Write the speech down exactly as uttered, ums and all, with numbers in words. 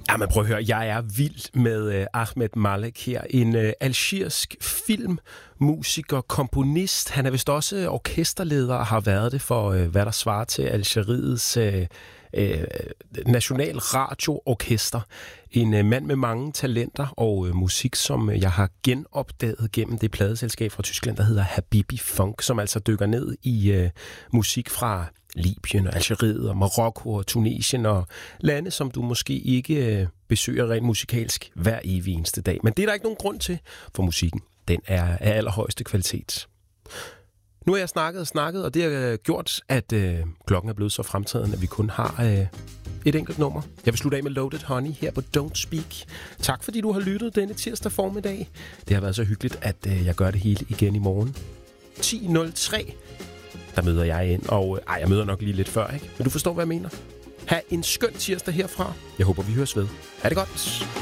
Ja, men prøv at høre, jeg er vild med uh, Ahmed Malik her. En uh, algerisk filmmusiker, komponist. Han er vist også orkesterleder og har været det for, uh, hvad der svarer til Algeriets uh, uh, national radioorkester. En uh, mand med mange talenter og uh, musik, som uh, jeg har genopdaget gennem det pladeselskab fra Tyskland, der hedder Habibi Funk, som altså dykker ned i uh, musik fra Libyen og Algeriet og Marokko og Tunesien og lande, som du måske ikke øh, besøger rent musikalsk hver evig eneste dag. Men det er der ikke nogen grund til, for musikken den er af allerhøjeste kvalitet. Nu har jeg snakket og snakket, og det har øh, gjort, at øh, klokken er blevet så fremtiden, at vi kun har øh, et enkelt nummer. Jeg vil slutte af med Loaded Honey her på Don't Speak. Tak fordi du har lyttet denne tirsdag formiddag. Det har været så hyggeligt, at øh, jeg gør det hele igen i morgen. ti nul tre Der møder jeg ind, og ej, jeg møder nok lige lidt før, ikke? Men du forstår, hvad jeg mener. Ha' en skøn tirsdag herfra. Jeg håber, vi høres ved. Ha' det godt.